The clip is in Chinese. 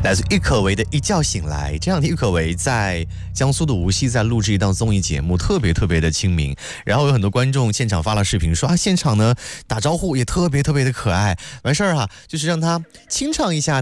来自郁可唯的一觉醒来。这两天郁可唯在江苏的无锡在录制一档综艺节目，特别的亲民。然后有很多观众现场发了视频说现场呢打招呼也特别的可爱。完事儿就是让他清唱一下